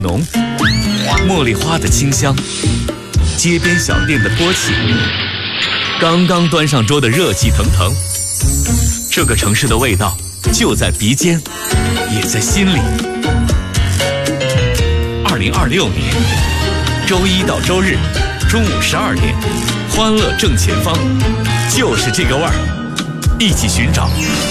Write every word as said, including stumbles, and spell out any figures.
浓，茉莉花的清香，街边小店的托起，刚刚端上桌的热气腾腾。这个城市的味道就在鼻尖，也在心里。二零二六年，周一到周日中午十二点，欢乐正前方，就是这个味儿，一起寻找